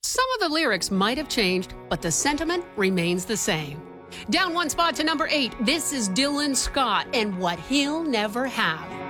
Some of the lyrics might have changed, but the sentiment remains the same. Down one spot to number 8, this is Dylan Scott and What He'll Never Have.